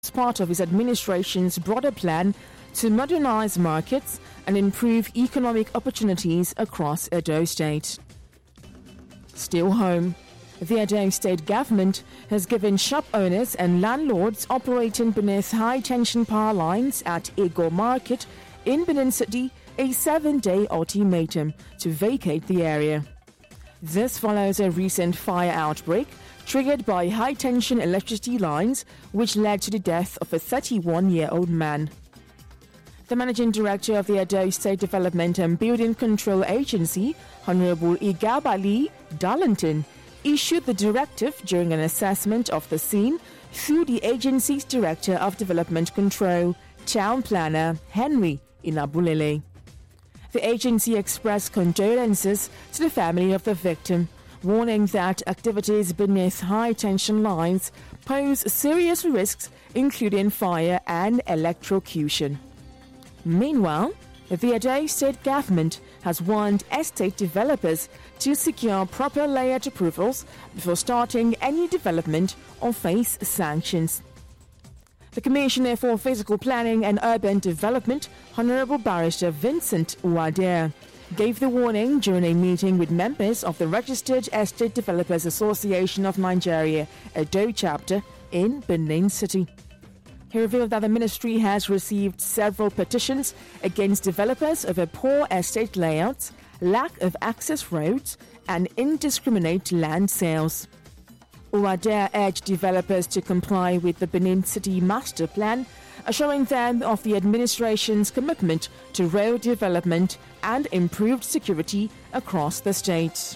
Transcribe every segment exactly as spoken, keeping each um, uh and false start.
as part of his administration's broader plan to modernize markets and improve economic opportunities across Edo State. Still home. The Edo State government has given shop owners and landlords operating beneath high-tension power lines at Ego Market in Benin City a seven-day ultimatum to vacate the area. This follows a recent fire outbreak triggered by high-tension electricity lines, which led to the death of a thirty-one-year-old man. The managing director of the Edo State Development and Building Control Agency, Honorable Igabali Darlington, issued the directive during an assessment of the scene through the agency's Director of Development Control, Town Planner Henry Inabulele. The agency expressed condolences to the family of the victim, warning that activities beneath high-tension lines pose serious risks, including fire and electrocution. Meanwhile, the Edo State government has warned estate developers to secure proper layout approvals before starting any development or face sanctions. The Commissioner for Physical Planning and Urban Development, Honorable Barrister Vincent Uwadea, gave the warning during a meeting with members of the Registered Estate Developers Association of Nigeria, Edo chapter, in Benin City. He revealed that the ministry has received several petitions against developers over poor estate layouts, lack of access roads, and indiscriminate land sales. Uwadea urged developers to comply with the Benin City Master Plan, assuring them of the administration's commitment to road development and improved security across the state.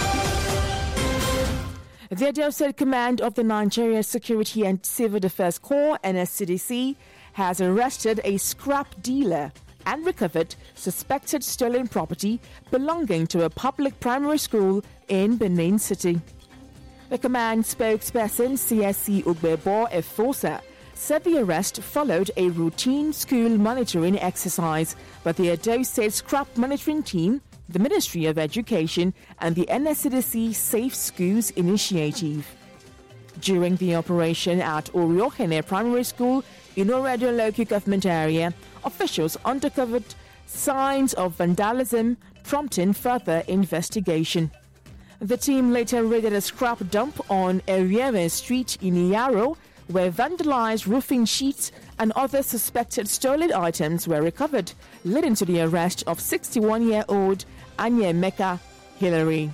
The Edo State Command of the Nigeria Security and Civil Defense Corps, N S C D C, has arrested a scrap dealer and recovered suspected stolen property belonging to a public primary school in Benin City. The command spokesperson, C S C Ugbebo Efosa, said the arrest followed a routine school monitoring exercise by the Edo State Scrap Monitoring Team, the Ministry of Education, and the N S C D C Safe Schools Initiative. During the operation at Oriohene Primary School in Oredo local government area, officials uncovered signs of vandalism, prompting further investigation. The team later raided a scrap dump on Eriere Street in Iyaro, where vandalized roofing sheets and other suspected stolen items were recovered, leading to the arrest of sixty-one-year-old Anyemeka Hillary.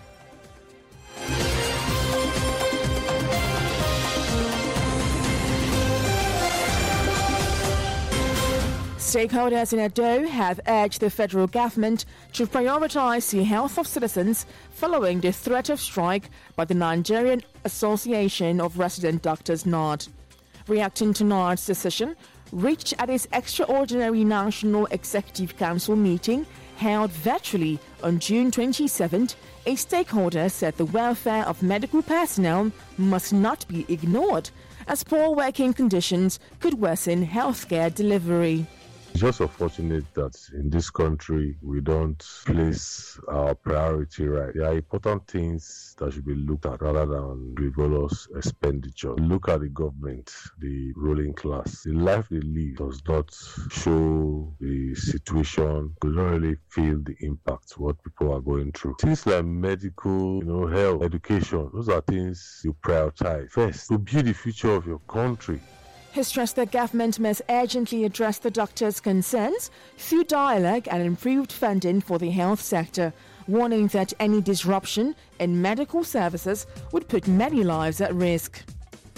Stakeholders in Edo have urged the federal government to prioritize the health of citizens following the threat of strike by the Nigerian Association of Resident Doctors, N A D. Reacting to N A D's decision, reached at its extraordinary National Executive Council meeting held virtually on June twenty-seventh, a stakeholder said the welfare of medical personnel must not be ignored, as poor working conditions could worsen healthcare delivery. It's just unfortunate that in this country we don't place our priority right. There are important things that should be looked at rather than frivolous expenditure. Look at the government, the ruling class. The life they live does not show the situation. We don't really feel the impact what people are going through. Things like medical, you know, health, education, those are things you prioritize first to build the future of your country. He stressed that government must urgently address the doctors' concerns through dialogue and improved funding for the health sector, warning that any disruption in medical services would put many lives at risk.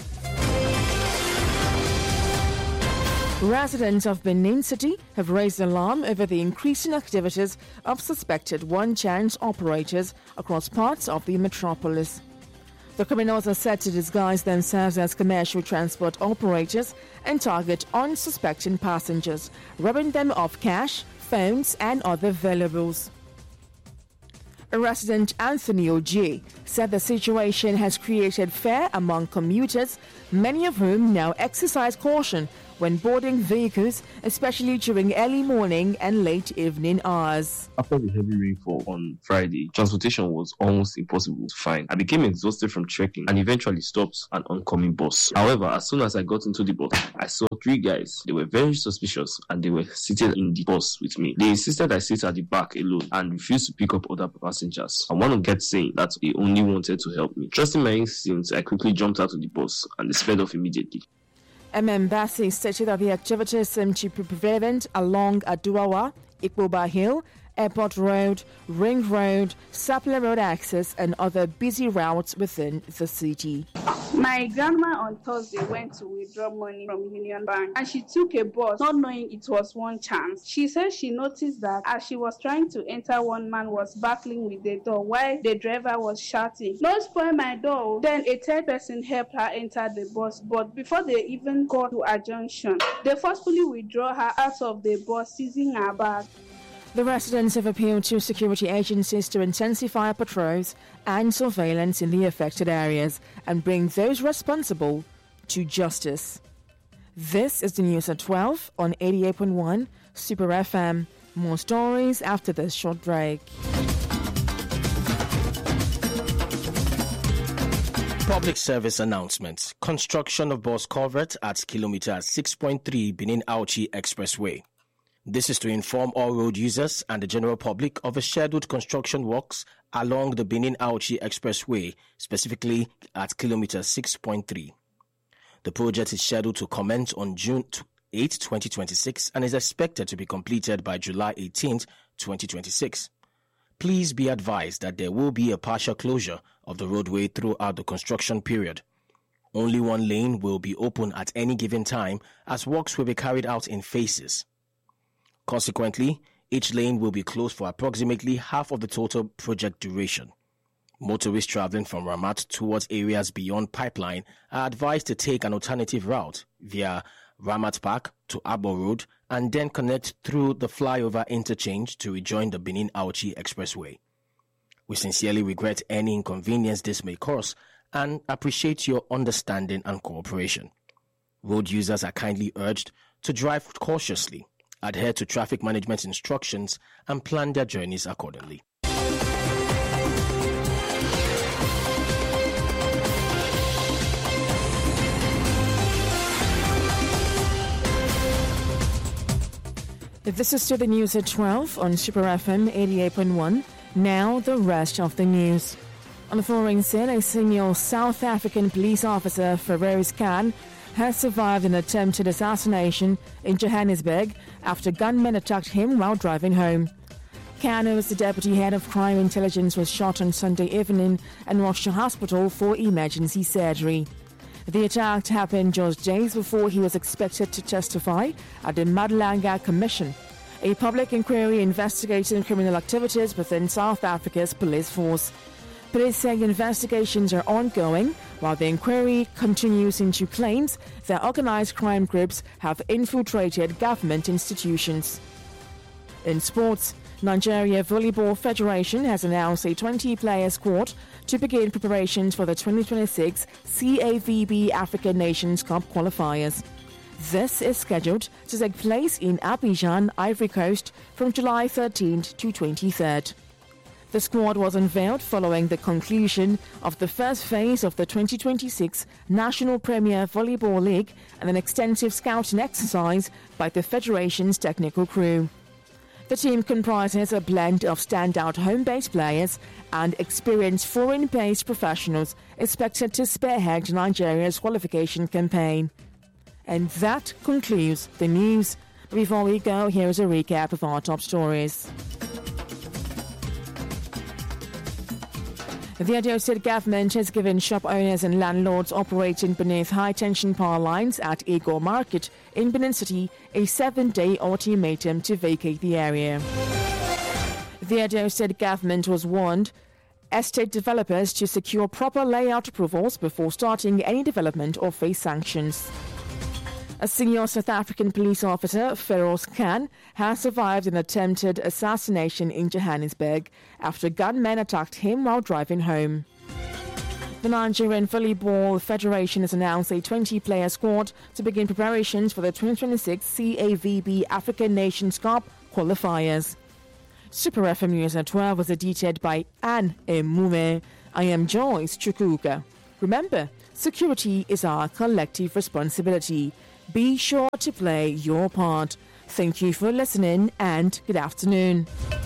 Residents of Benin City have raised alarm over the increasing activities of suspected one-chance operators across parts of the metropolis. The criminals are said to disguise themselves as commercial transport operators and target unsuspecting passengers, robbing them of cash, phones, and other valuables. Resident Anthony Ojie said the situation has created fear among commuters, many of whom now exercise caution when boarding vehicles, especially during early morning and late evening hours. After the heavy rainfall on Friday, transportation was almost impossible to find. I became exhausted from trekking and eventually stopped an oncoming bus. However, as soon as I got into the bus, I saw three guys. They were very suspicious and they were seated in the bus with me. They insisted I sit at the back alone and refused to pick up other passengers. I want to get saying that they only wanted to help me. Trusting my instincts, I quickly jumped out of the bus and they sped off immediately. M M Bassi stated that the activities seem to be prevalent along Aduawa, Ikpoba Hill, Airport Road, Ring Road, Sapler Road access, and other busy routes within the city. My grandma on Thursday went to withdraw money from Union Bank and she took a bus not knowing it was one chance. She said she noticed that as she was trying to enter, one man was battling with the door while the driver was shouting, "Don't spoil my door." Then a third person helped her enter the bus, but before they even got to a junction, they forcefully withdraw her out of the bus, seizing her bag. The residents have appealed to security agencies to intensify patrols and surveillance in the affected areas and bring those responsible to justice. This is the news at twelve on eighty-eight point one Super F M. More stories after this short break. Public service announcements. Construction of bus culvert at kilometer six point three Benin Auchi Expressway. This is to inform all road users and the general public of the scheduled construction works along the Benin Auchi Expressway, specifically at kilometer six point three. The project is scheduled to commence on June eighth, twenty twenty-six and is expected to be completed by July eighteenth, twenty twenty-six. Please be advised that there will be a partial closure of the roadway throughout the construction period. Only one lane will be open at any given time as works will be carried out in phases. Consequently, each lane will be closed for approximately half of the total project duration. Motorists traveling from Ramat towards areas beyond Pipeline are advised to take an alternative route via Ramat Park to Abo Road and then connect through the flyover interchange to rejoin the Benin Auchi Expressway. We sincerely regret any inconvenience this may cause and appreciate your understanding and cooperation. Road users are kindly urged to drive cautiously, adhere to traffic management instructions, and plan their journeys accordingly. This is to the news at twelve on Super F M eighty-eight point one. Now the rest of the news. On the foreign scene, a senior South African police officer, Feroz Khan, has survived an attempted assassination in Johannesburg after gunmen attacked him while driving home. Khan, who was the deputy head of crime intelligence, was shot on Sunday evening and rushed to hospital for emergency surgery. The attack happened just days before he was expected to testify at the Madlanga Commission, a public inquiry investigating criminal activities within South Africa's police force. Police say investigations are ongoing while the inquiry continues into claims that organized crime groups have infiltrated government institutions. In sports, Nigeria Volleyball Federation has announced a twenty-player squad to begin preparations for the twenty twenty-six C A V B African Nations Cup qualifiers. This is scheduled to take place in Abidjan, Ivory Coast from July thirteenth to twenty-third. The squad was unveiled following the conclusion of the first phase of the twenty twenty-six National Premier Volleyball League and an extensive scouting exercise by the Federation's technical crew. The team comprises a blend of standout home-based players and experienced foreign-based professionals expected to spearhead Nigeria's qualification campaign. And that concludes the news. Before we go, here's a recap of our top stories. The Edo State government has given shop owners and landlords operating beneath high-tension power lines at Igor Market in Benin City a seven-day ultimatum to vacate the area. The Edo State government was warned estate developers to secure proper layout approvals before starting any development or face sanctions. A senior South African police officer, Feroz Khan, has survived an attempted assassination in Johannesburg after gunmen attacked him while driving home. The Nigerian Volleyball Federation has announced a twenty-player squad to begin preparations for the twenty twenty-six C A V B African Nations Cup qualifiers. Super F M News at twelve was edited by Anne Emume. I am Joyce Chukuka. Remember, security is our collective responsibility. Be sure to play your part. Thank you for listening and good afternoon.